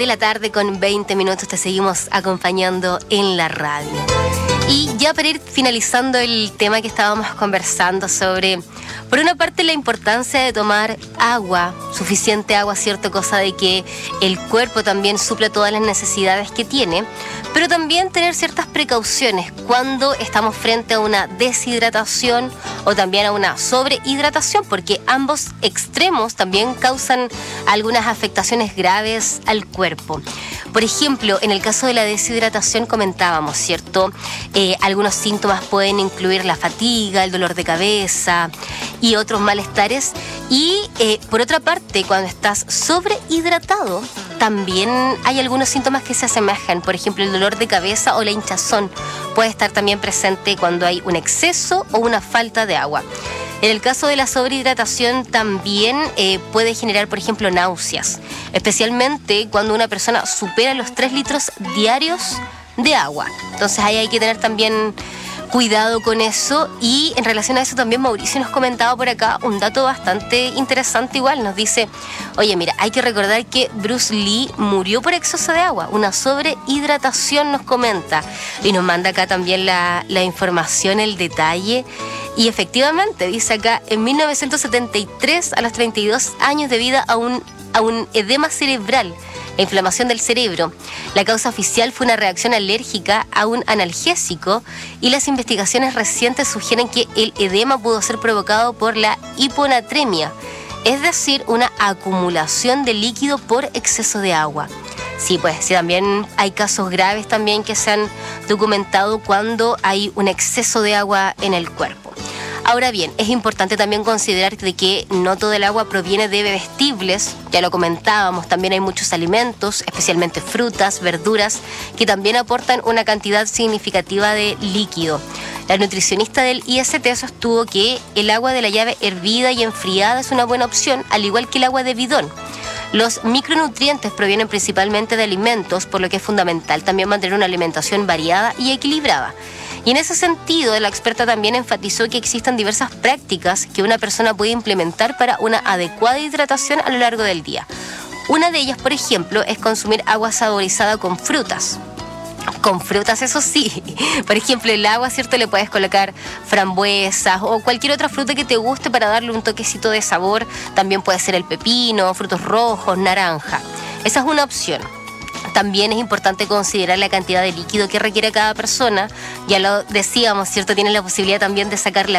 la tarde con 20 minutos te seguimos acompañando en la radio. Y ya para ir finalizando el tema que estábamos conversando sobre, por una parte, la importancia de tomar agua, suficiente agua, cierto, cosa de que el cuerpo también suple todas las necesidades que tiene, pero también tener ciertas precauciones cuando estamos frente a una deshidratación o también a una sobrehidratación, porque ambos extremos también causan algunas afectaciones graves al cuerpo. Por ejemplo, en el caso de la deshidratación comentábamos, ¿cierto? Algunos síntomas pueden incluir la fatiga, el dolor de cabeza y otros malestares. Y por otra parte, cuando estás sobrehidratado, también hay algunos síntomas que se asemejan. Por ejemplo, el dolor de cabeza o la hinchazón puede estar también presente cuando hay un exceso o una falta de agua. En el caso de la sobrehidratación también puede generar, por ejemplo, náuseas, especialmente cuando una persona supera los 3 litros diarios de agua. Entonces ahí hay que tener también cuidado con eso. Y en relación a eso también Mauricio nos comentaba por acá un dato bastante interesante igual. Nos dice, oye, mira, hay que recordar que Bruce Lee murió por exceso de agua, una sobrehidratación, nos comenta. Y nos manda acá también la información, el detalle. Y efectivamente, dice acá, en 1973, a los 32 años de vida, a un edema cerebral, la inflamación del cerebro. La causa oficial fue una reacción alérgica a un analgésico y las investigaciones recientes sugieren que el edema pudo ser provocado por la hiponatremia, es decir, una acumulación de líquido por exceso de agua. Sí, pues sí, también hay casos graves también que se han documentado cuando hay un exceso de agua en el cuerpo. Ahora bien, es importante también considerar de que no todo el agua proviene de bebestibles, ya lo comentábamos, también hay muchos alimentos, especialmente frutas, verduras, que también aportan una cantidad significativa de líquido. La nutricionista del IST sostuvo que el agua de la llave hervida y enfriada es una buena opción, al igual que el agua de bidón. Los micronutrientes provienen principalmente de alimentos, por lo que es fundamental también mantener una alimentación variada y equilibrada. Y en ese sentido, la experta también enfatizó que existen diversas prácticas que una persona puede implementar para una adecuada hidratación a lo largo del día. Una de ellas, por ejemplo, es consumir agua saborizada con frutas. Con frutas, eso sí. Por ejemplo, el agua, ¿cierto? Le puedes colocar frambuesas o cualquier otra fruta que te guste para darle un toquecito de sabor. También puede ser el pepino, frutos rojos, naranja. Esa es una opción. También es importante considerar la cantidad de líquido que requiere cada persona. Ya lo decíamos, ¿cierto? Tienes la posibilidad también de sacar la